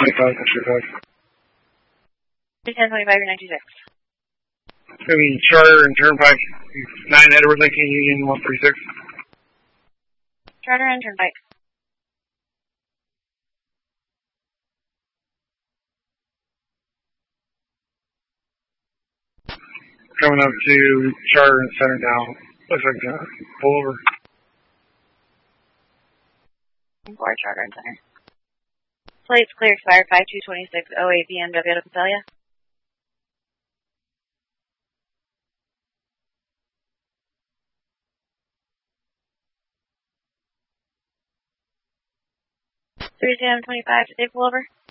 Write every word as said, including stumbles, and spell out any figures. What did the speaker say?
twenty-five, that's your five. ten twenty-five, nine two six. I mean, Charter and Turnpike, nine Edward Lincoln Union, one three six. Charter and Turnpike. Coming up to Charter and Center now. Looks like uh, pull over. Four Charter and Center. Plates clear expired five two twenty-six oh eight B M W to Visalia. three seven twenty-five, safe pull over.